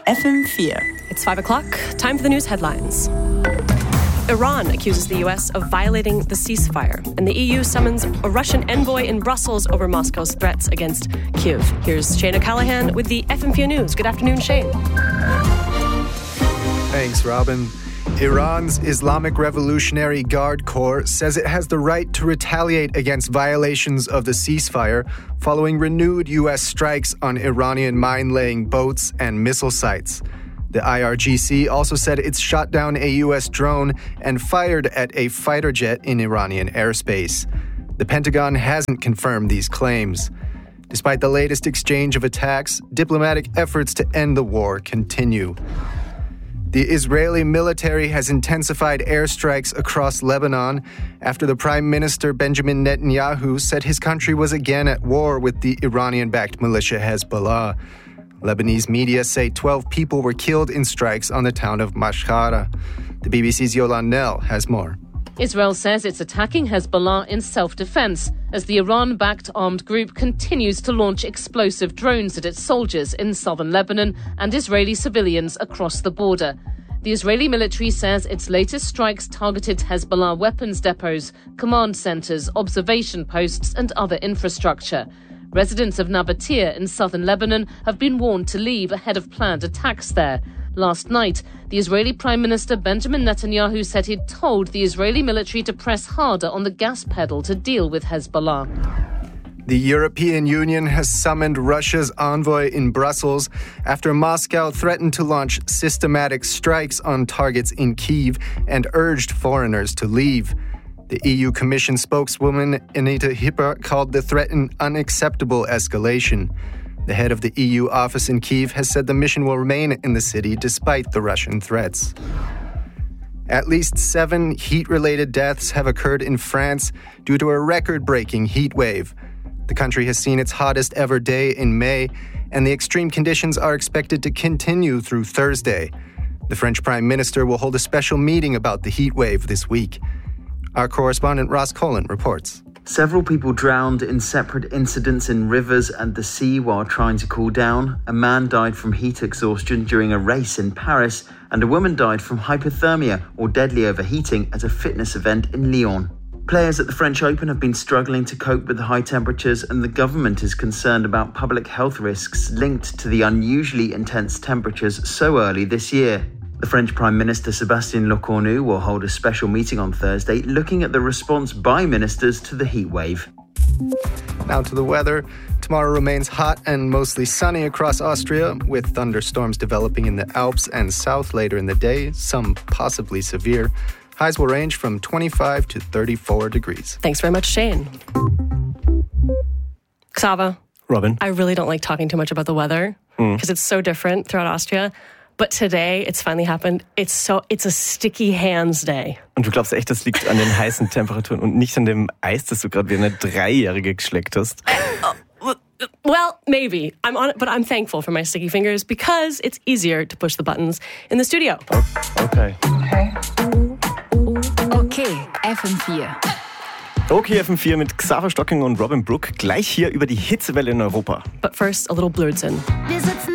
FM4. It's 5 o'clock. Time for the news headlines. Iran accuses the US of violating the ceasefire, and the EU summons a Russian envoy in Brussels over Moscow's threats against Kyiv. Here's Shane O'Callaghan with the FM4 News. Good afternoon, Shane. Thanks, Robin. Iran's Islamic Revolutionary Guard Corps says it has the right to retaliate against violations of the ceasefire following renewed U.S. strikes on Iranian mine-laying boats and missile sites. The IRGC also said it's shot down a U.S. drone and fired at a fighter jet in Iranian airspace. The Pentagon hasn't confirmed these claims. Despite the latest exchange of attacks, diplomatic efforts to end the war continue. The Israeli military has intensified airstrikes across Lebanon after the Prime Minister Benjamin Netanyahu said his country was again at war with the Iranian-backed militia Hezbollah. Lebanese media say 12 people were killed in strikes on the town of Mashhara. The BBC's Yolande Nell has more. Israel says it's attacking Hezbollah in self-defense as the Iran-backed armed group continues to launch explosive drones at its soldiers in southern Lebanon and Israeli civilians across the border. The Israeli military says its latest strikes targeted Hezbollah weapons depots, command centres, observation posts and other infrastructure. Residents of Nabatea in southern Lebanon have been warned to leave ahead of planned attacks there. Last night, the Israeli Prime Minister Benjamin Netanyahu said he'd told the Israeli military to press harder on the gas pedal to deal with Hezbollah. The European Union has summoned Russia's envoy in Brussels after Moscow threatened to launch systematic strikes on targets in Kyiv and urged foreigners to leave. The EU Commission spokeswoman Anita Hipper called the threat an unacceptable escalation. The head of the EU office in Kyiv has said the mission will remain in the city despite the Russian threats. At least 7 heat-related deaths have occurred in France due to a record-breaking heat wave. The country has seen its hottest ever day in May, and the extreme conditions are expected to continue through Thursday. The French Prime Minister will hold a special meeting about the heat wave this week. Our correspondent Ross Colin reports. Several people drowned in separate incidents in rivers and the sea while trying to cool down. A man died from heat exhaustion during a race in Paris, and a woman died from hypothermia or deadly overheating at a fitness event in Lyon. Players at the French Open have been struggling to cope with the high temperatures, and the government is concerned about public health risks linked to the unusually intense temperatures so early this year. The French Prime Minister Sébastien Lecornu will hold a special meeting on Thursday looking at the response by ministers to the heat wave. Now to the weather. Tomorrow remains hot and mostly sunny across Austria, with thunderstorms developing in the Alps and south later in the day, some possibly severe. Highs will range from 25 to 34 degrees. Thanks very much, Shane. Xava. Robin. I really don't like talking too much about the weather because it's so different throughout Austria. But today, it's finally happened. It's a sticky hands day. Und du glaubst echt, das liegt an den heißen Temperaturen und nicht an dem Eis, das du gerade wie eine Dreijährige geschleckt hast? Well, maybe. I'm on it, but I'm thankful for my sticky fingers because it's easier to push the buttons in the studio. Okay. Okay, FM4. Okay, FM4 mit Xaver Stocking und Robin Brook. Gleich hier über die Hitzewelle in Europa. But first, a little Blödsinn.